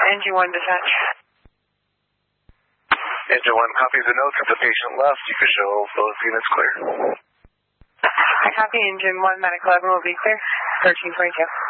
Engine 1 dispatch. Engine 1 copies the notes. If the patient left, you can show both units clear. I copy Engine 1, medical 11 will be clear. 1322.